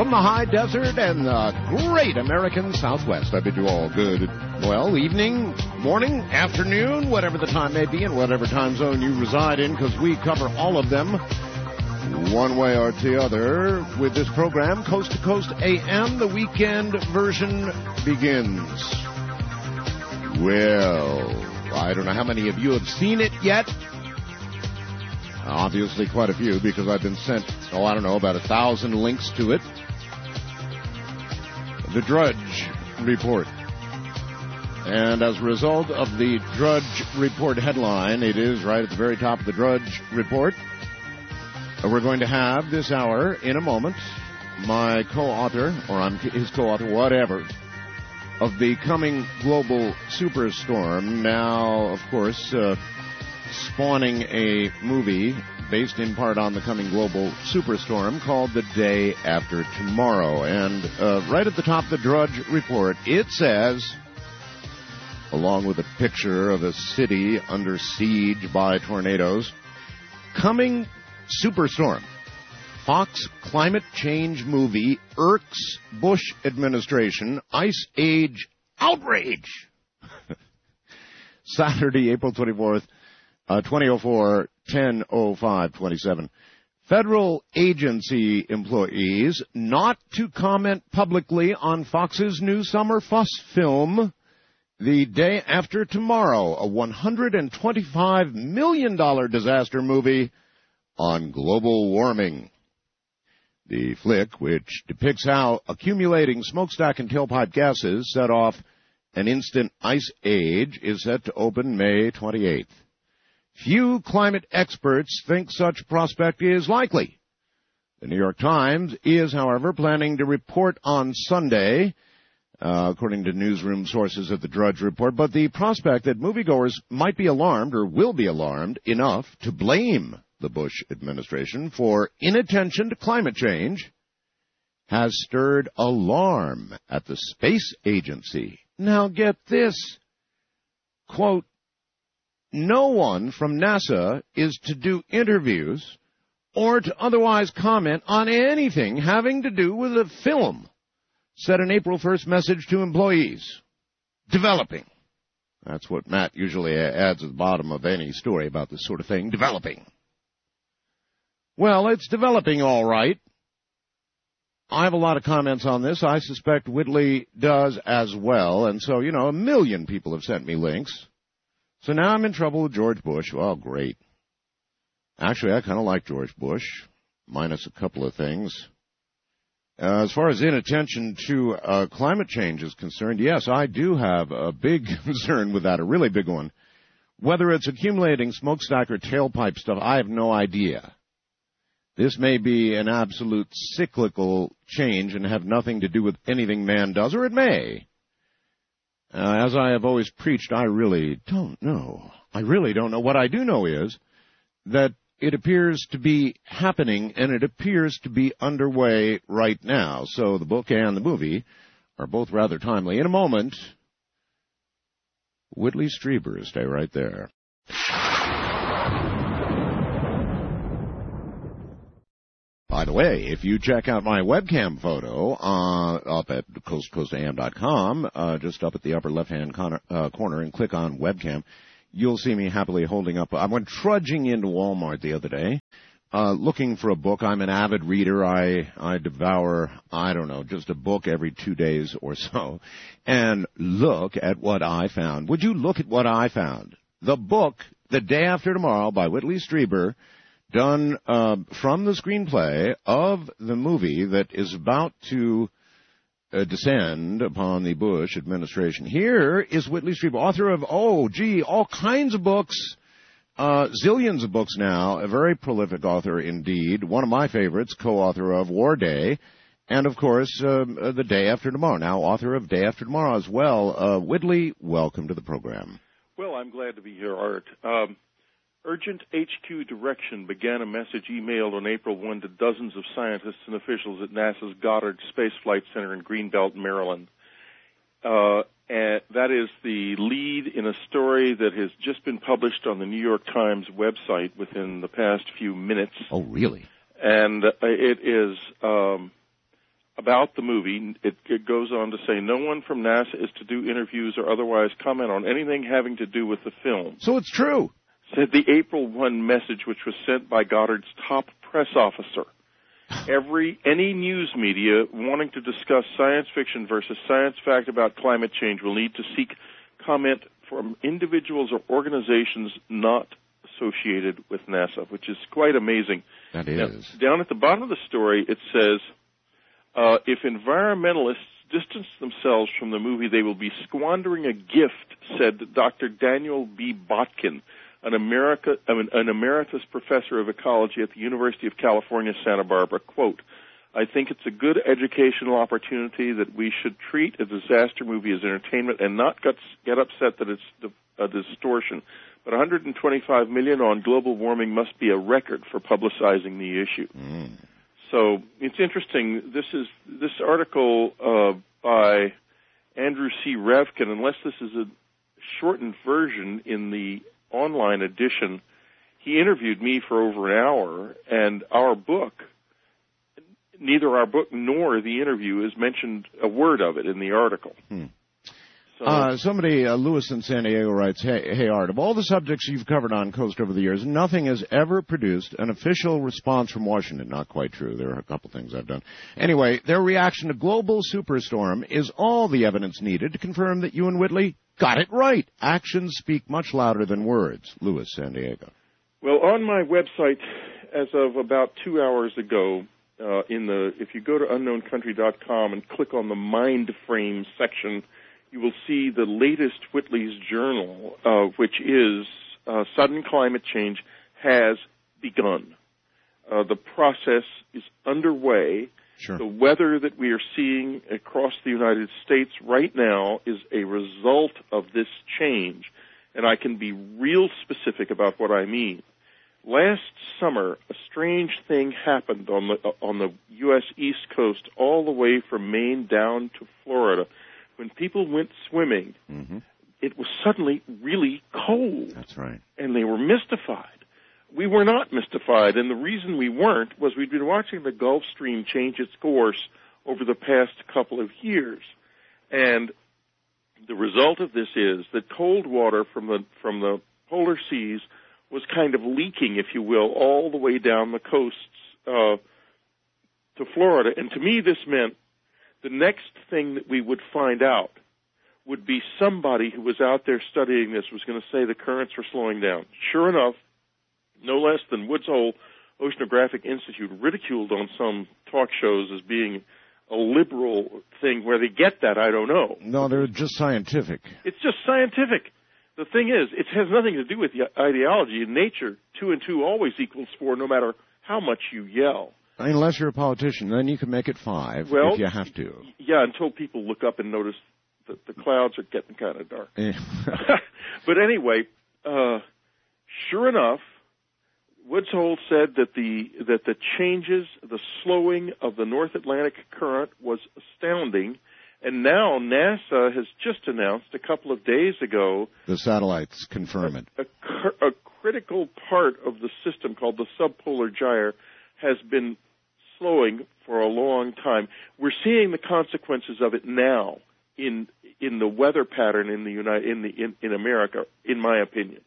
from the high desert and the great American Southwest. I bid you all good, well, evening, morning, afternoon, whatever the time may be and whatever time zone you reside in, because we cover all of them one way or the other with this program, Coast to Coast AM. The weekend version begins. Well, I don't know how many of you have seen it yet. Obviously quite a few, because I've been sent, about 1,000 links to it. The Drudge Report. And as a result of the Drudge Report headline, it is right at the very top of the Drudge Report. We're going to have this hour, in a moment, my co-author, or I'm his co-author, whatever, of the coming global superstorm. Now, of course, spawning a movie based in part on the coming global superstorm called The Day After Tomorrow. And right at the top of the Drudge Report, it says, along with a picture of a city under siege by tornadoes, coming superstorm. Fox climate change movie irks Bush administration. Ice age outrage. Saturday, April 24th, 2004, 10:05:27. Federal agency employees not to comment publicly on Fox's new summer fuss film, The Day After Tomorrow, a $125 million disaster movie on global warming. The flick, which depicts how accumulating smokestack and tailpipe gases set off an instant ice age, is set to open May 28th. Few climate experts think such prospect is likely. The New York Times is, however, planning to report on Sunday, according to newsroom sources at the Drudge Report, but the prospect that moviegoers might be alarmed or will be alarmed enough to blame the Bush administration for inattention to climate change has stirred alarm at the space agency. Now get this, quote, no one from NASA is to do interviews or to otherwise comment on anything having to do with a film, said an April 1st message to employees. Developing. That's what Matt usually adds at the bottom of any story about this sort of thing, developing. Well, it's developing all right. I have a lot of comments on this. I suspect Whitley does as well. And so, 1 million people have sent me links. So now I'm in trouble with George Bush. Well, great. Actually, I kind of like George Bush, minus a couple of things. As far as inattention to climate change is concerned, yes, I do have a big concern with that, a really big one. Whether it's accumulating smokestack or tailpipe stuff, I have no idea. This may be an absolute cyclical change and have nothing to do with anything man does, or it may. As I have always preached, I really don't know. I really don't know. What I do know is that it appears to be happening, and it appears to be underway right now. So the book and the movie are both rather timely. In a moment, Whitley Strieber, stay right there. By the way, if you check out my webcam photo up at coastcoastam.com, just up at the upper left-hand corner and click on webcam, you'll see me happily holding up. I went trudging into Walmart the other day looking for a book. I'm an avid reader. I devour, just a book every 2 days or so. And look at what I found. Would you look at what I found? The book, The Day After Tomorrow by Whitley Strieber, done from the screenplay of the movie that is about to descend upon the Bush administration. Here is Whitley Strieber, author of, all kinds of books, zillions of books now, a very prolific author indeed, one of my favorites, co-author of War Day, and, of course, The Day After Tomorrow, now author of Day After Tomorrow as well. Whitley, welcome to the program. Well, I'm glad to be here, Art. Urgent HQ direction began a message emailed on April 1 to dozens of scientists and officials at NASA's Goddard Space Flight Center in Greenbelt, Maryland. And that is the lead in a story that has just been published on the New York Times website within the past few minutes. Oh, really? And it is a about the movie, it goes on to say, no one from NASA is to do interviews or otherwise comment on anything having to do with the film. So it's true. Said the April 1 message, which was sent by Goddard's top press officer. Any news media wanting to discuss science fiction versus science fact about climate change will need to seek comment from individuals or organizations not associated with NASA, which is quite amazing. That is. Now, down at the bottom of the story, it says, if environmentalists distance themselves from the movie, they will be squandering a gift, said Dr. Daniel B. Botkin, an emeritus professor of ecology at the University of California, Santa Barbara. Quote, I think it's a good educational opportunity that we should treat a disaster movie as entertainment and not get upset that it's a distortion. But $125 million on global warming must be a record for publicizing the issue. Mm. So it's interesting. This article by Andrew C. Revkin, unless this is a shortened version in the online edition, he interviewed me for over an hour, and neither our book nor the interview is mentioned a word of it in the article. Somebody, Lewis in San Diego, writes, Hey, Art, of all the subjects you've covered on Coast over the years, nothing has ever produced an official response from Washington. Not quite true. There are a couple things I've done. Anyway, their reaction to global superstorm is all the evidence needed to confirm that you and Whitley got it right. Actions speak much louder than words. Lewis, San Diego. Well, on my website, as of about 2 hours ago, if you go to unknowncountry.com and click on the Mind Frame section, you will see the latest Whitley's Journal, which is Sudden Climate Change has begun. The process is underway. Sure. The weather that we are seeing across the United States right now is a result of this change, and I can be real specific about what I mean. Last summer, a strange thing happened on the U.S. East Coast all the way from Maine down to Florida. When people went swimming, it was suddenly really cold. That's right. And they were mystified. We were not mystified, and the reason we weren't was we'd been watching the Gulf Stream change its course over the past couple of years. And the result of this is that cold water from the polar seas was kind of leaking, if you will, all the way down the coasts to Florida. And to me, this meant the next thing that we would find out would be somebody who was out there studying this was going to say the currents were slowing down. Sure enough, no less than Woods Hole Oceanographic Institute, ridiculed on some talk shows as being a liberal thing. Where they get that, I don't know. No, they're just scientific. It's just scientific. The thing is, it has nothing to do with the ideology. In nature, 2 and 2 always equals 4, no matter how much you yell. Unless you're a politician, then you can make it 5 if you have to. Yeah, until people look up and notice that the clouds are getting kind of dark. But anyway, sure enough, Woods Hole said that the changes, the slowing of the North Atlantic current was astounding, and now NASA has just announced a couple of days ago the satellites confirm it. A critical part of the system called the subpolar gyre has been slowing for a long time. We're seeing the consequences of it now in the weather pattern in America, in my opinion.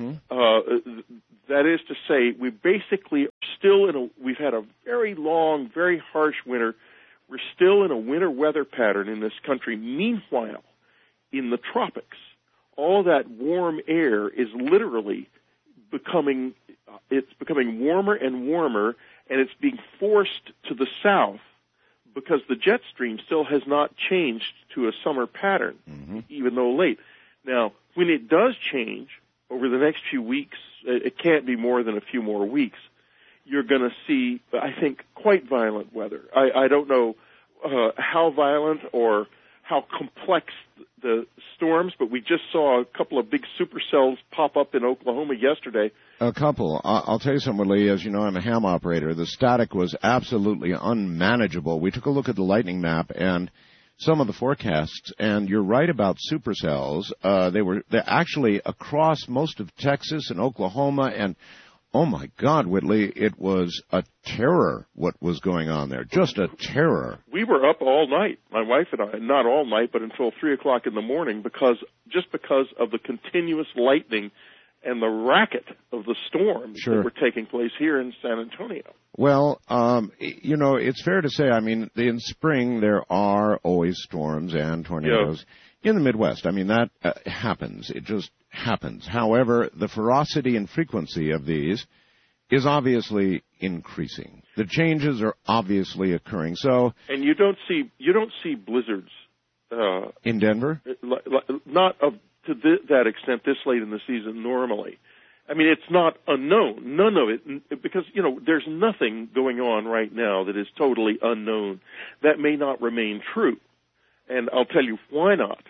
That is to say, we basically are still we've had a very long, very harsh winter. We're still in a winter weather pattern in this country. Meanwhile, in the tropics, all that warm air is literally becoming warmer and warmer, and it's being forced to the south because the jet stream still has not changed to a summer pattern, even though late. Now, when it does change over the next few weeks, it can't be more than a few more weeks, you're going to see, I think, quite violent weather. I don't know how violent or how complex the storms, but we just saw a couple of big supercells pop up in Oklahoma yesterday. A couple. I'll tell you something, Lee. As you know, I'm a ham operator. The static was absolutely unmanageable. We took a look at the lightning map and some of the forecasts, and you're right about supercells. They're actually across most of Texas and Oklahoma and Oh, my God, Whitley, it was a terror what was going on there. Just a terror. We were up all night, my wife and I, not all night, but until 3 o'clock in the morning, because of the continuous lightning and the racket of the storms that were taking place here in San Antonio. Well, it's fair to say, I mean, in spring there are always storms and tornadoes in the Midwest. I mean, that happens. It just happens. However, the ferocity and frequency of these is obviously increasing. The changes are obviously occurring. So, and you don't see blizzards in Denver, not to that extent this late in the season normally. I mean, it's not unknown. None of it, because there's nothing going on right now that is totally unknown. That may not remain true, and I'll tell you why not.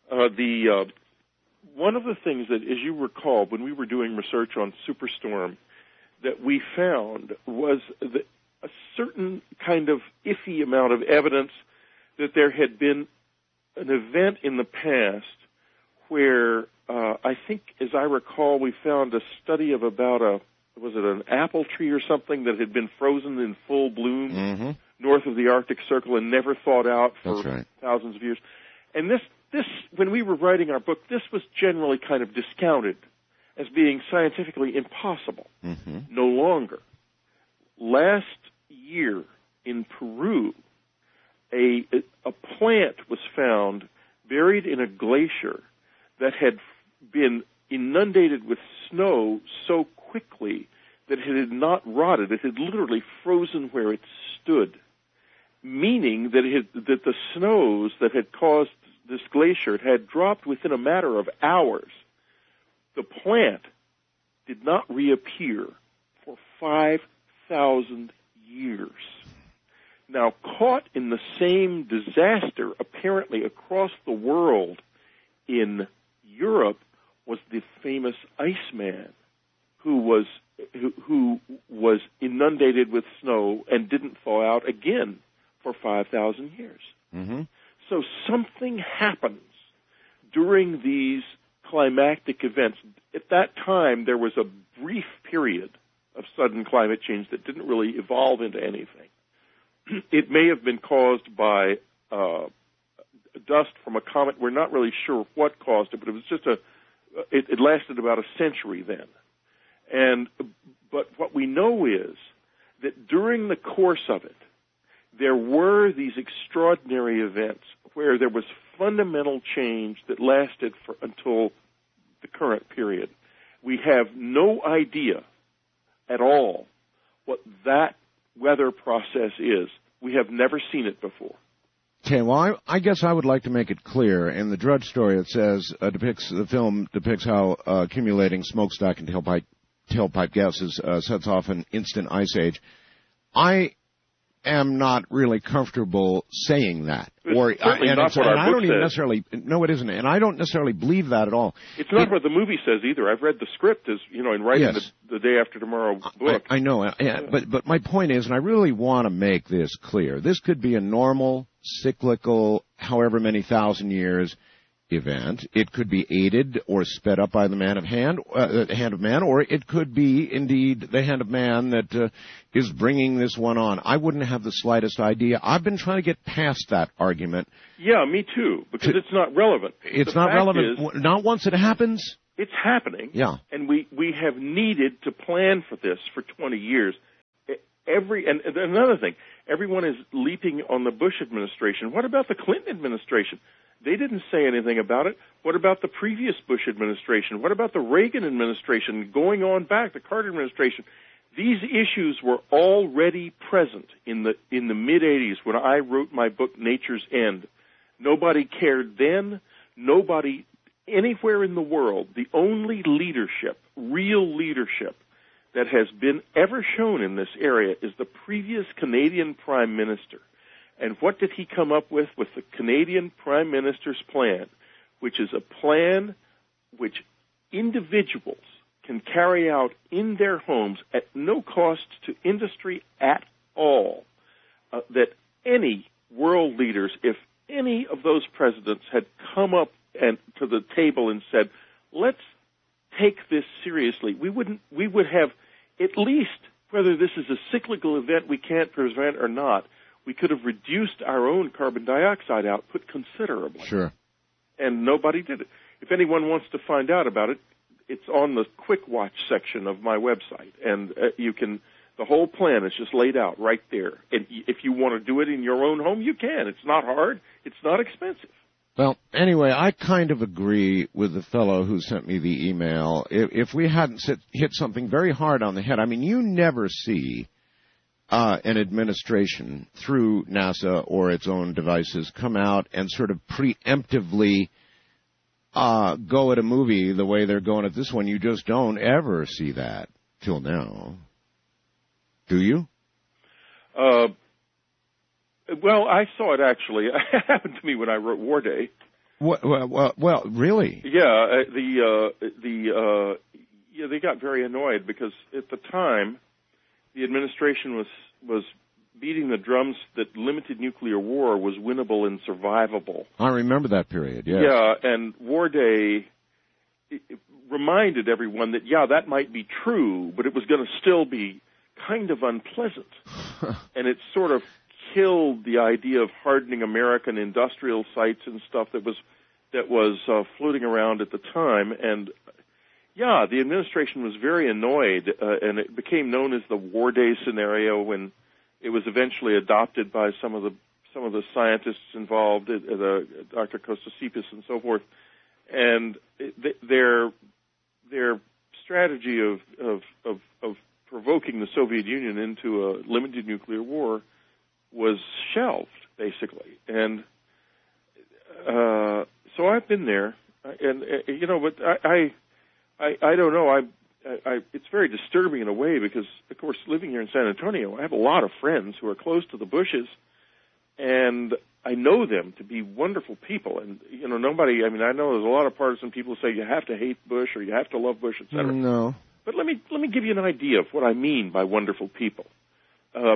One of the things that, as you recall, when we were doing research on Superstorm, that we found was a certain kind of iffy amount of evidence that there had been an event in the past where I think, as I recall, we found a study of about an apple tree or something that had been frozen in full bloom north of the Arctic Circle and never thawed out for thousands of years. And this, when we were writing our book, this was generally kind of discounted as being scientifically impossible. No longer. Last year in Peru, a plant was found buried in a glacier that had been inundated with snow so quickly that it had not rotted. It had literally frozen where it stood, meaning that the snows that had caused this glacier had dropped within a matter of hours. The plant did not reappear for 5,000 years. Now, caught in the same disaster, apparently across the world in Europe, was the famous Iceman, who was inundated with snow and didn't thaw out again for 5,000 years. So something happens during these climactic events. At that time, there was a brief period of sudden climate change that didn't really evolve into anything. It may have been caused by dust from a comet. We're not really sure what caused it, but it was just it lasted about a century then. But what we know is that during the course of it, there were these extraordinary events where there was fundamental change that lasted until the current period. We have no idea at all what that weather process is. We have never seen it before. Okay, well, I guess I would like to make it clear. In the Drudge story, it says, the film depicts how accumulating smokestack and tailpipe gases sets off an instant ice age. I am not really comfortable saying that. I don't even necessarily, no, it isn't, and I don't necessarily believe that at all. It's not what the movie says either. I've read the script in writing the Day After Tomorrow book. I know, but my point is, and I really want to make this clear, this could be a normal, cyclical, however many thousand years event. It could be aided or sped up by the hand of man, or it could be indeed the hand of man that is bringing this one on. I wouldn't have the slightest idea. I've been trying to get past that argument. Yeah, me too, because it's not relevant. It's not relevant. Not once it happens. It's happening. Yeah. And we have needed to plan for this for 20 years. And another thing, everyone is leaping on the Bush administration. What about the Clinton administration? They didn't say anything about it. What about the previous Bush administration? What about the Reagan administration going on back, the Carter administration? These issues were already present in the mid-'80s when I wrote my book, Nature's End. Nobody cared then. Nobody anywhere in the world. The only leadership, real leadership, that has been ever shown in this area is the previous Canadian Prime Minister. And what did he come up with the Canadian Prime Minister's plan, which is a plan which individuals can carry out in their homes at no cost to industry at all, that any world leaders, if any of those presidents had come up to the table and said, let's take this seriously, we would have at least, whether this is a cyclical event we can't prevent or not, we could have reduced our own carbon dioxide output considerably. Sure. And nobody did it. If anyone wants to find out about it, it's on the Quick Watch section of my website, and you can. The whole plan is just laid out right there. And if you want to do it in your own home, you can. It's not hard. It's not expensive. Well, anyway, I kind of agree with the fellow who sent me the email. If we hadn't hit something very hard on the head, I mean, you never see an administration through NASA or its own devices come out and sort of preemptively go at a movie the way they're going at this one. You just don't ever see that till now. Do you? Well, I saw it actually. It happened to me when I wrote War Day. Well, really? Yeah, they got very annoyed because at the time the administration was beating the drums that limited nuclear war was winnable and survivable. I remember that period. Yes. Yeah, and War Day reminded everyone that that might be true, but it was going to still be kind of unpleasant. And it sort of killed the idea of hardening American industrial sites and stuff that was floating around at the time. And the administration was very annoyed, and it became known as the War Day scenario when it was eventually adopted by some of the scientists involved, Dr. Kostasipas and so forth. And their strategy of provoking the Soviet Union into a limited nuclear war was shelved, basically. And so I've been there, and but I don't know. It's very disturbing in a way because, of course, living here in San Antonio, I have a lot of friends who are close to the Bushes, and I know them to be wonderful people. And nobody. I mean, I know there's a lot of partisan people who say you have to hate Bush or you have to love Bush, etc. No. But let me give you an idea of what I mean by wonderful people. A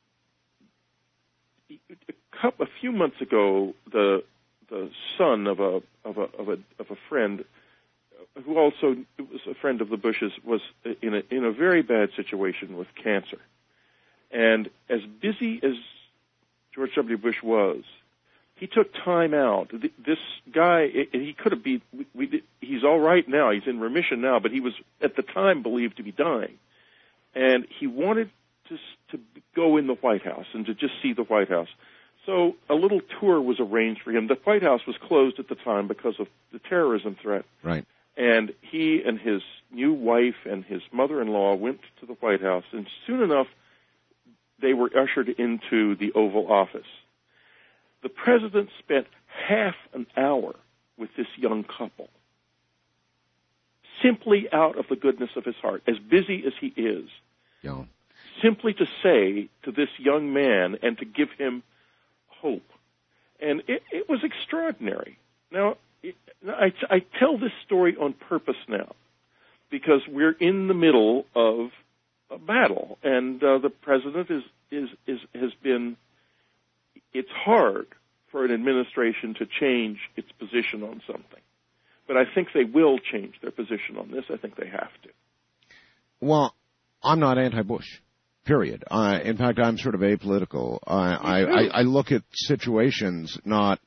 few months ago, the son of a friend who also was a friend of the Bushes was in a very bad situation with cancer, and as busy as George W. Bush was, he took time out. This guy, he could have been. He's all right now. He's in remission now, but he was at the time believed to be dying, and he wanted to go in the White House and to just see the White House. So a little tour was arranged for him. The White House was closed at the time because of the terrorism threat. Right. And he and his new wife and his mother-in-law went to the White House, and soon enough, they were ushered into the Oval Office. The president spent half an hour with this young couple, simply out of the goodness of his heart, as busy as he is, simply to say to this young man and to give him hope. And it was extraordinary. Now, I tell this story on purpose now because we're in the middle of a battle, and the president has been. It's hard for an administration to change its position on something, but I think they will change their position on this. I think they have to. Well, I'm not anti-Bush. Period. In fact, I'm sort of apolitical. I look at situations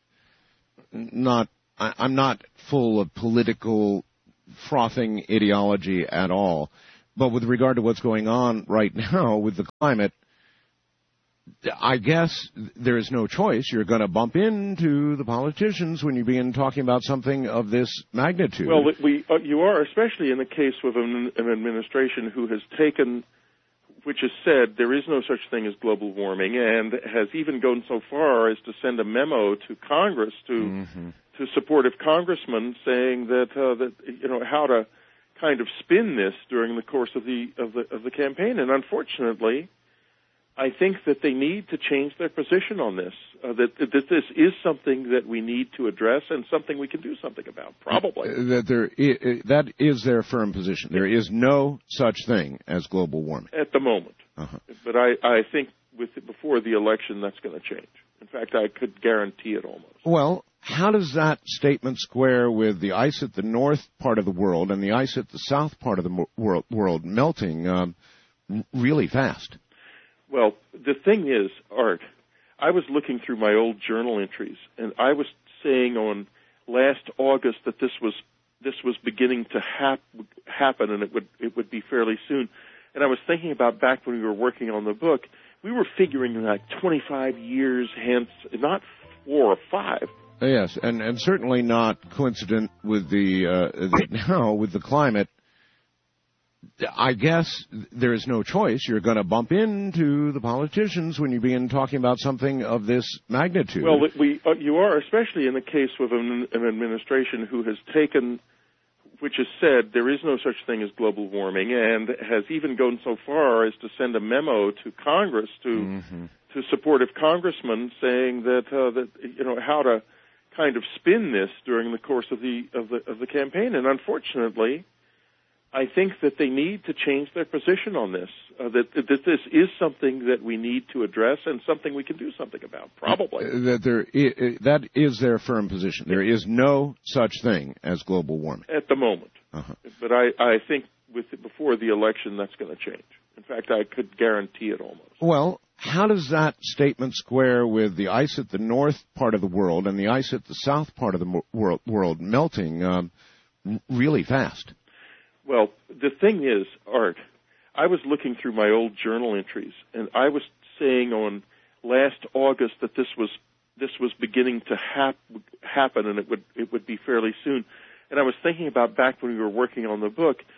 I'm not full of political frothing ideology at all. But with regard to what's going on right now with the climate, I guess there is no choice. You're going to bump into the politicians when you begin talking about something of this magnitude. Well, you are, especially in the case of an administration who has taken, which has said there is no such thing as global warming, and has even gone so far as to send a memo to Congress to supportive congressmen saying that how to kind of spin this during the course of the campaign. And unfortunately, I think that they need to change their position on this. That this is something that we need to address and something we can do something about. Probably that is their firm position. There is no such thing as global warming at the moment. But I think before the election, that's going to change. In fact, I could guarantee it almost. Well, how does that statement square with the ice at the north part of the world and the ice at the south part of the world melting? really fast. Well, the thing is, Art, I was looking through my old journal entries, and I was saying on last August that this was beginning to happen, and it would be fairly soon. And I was thinking about back when we were working on the book, we were figuring like 25 years hence, not 4 or 5. Yes, and certainly not coincident with with the climate. I guess there is no choice. You're going to bump into the politicians when you begin talking about something of this magnitude. Well, you are, especially in the case of an administration who has taken, which has said there is no such thing as global warming, and has even gone so far as to send a memo to Congress to supportive congressmen saying that how to kind of spin this during the course of the campaign. And unfortunately, I think that they need to change their position on this, that this is something that we need to address and something we can do something about, probably. That is their firm position. There is no such thing as global warming. At the moment. But I think before the election that's going to change. In fact, I could guarantee it almost. Well, how does that statement square with the ice at the north part of the world and the ice at the south part of the world melting really fast? Well, the thing is, Art, I was looking through my old journal entries, and I was saying on last August that this was beginning to happen, and it would be fairly soon. And I was thinking about back when we were working on the book,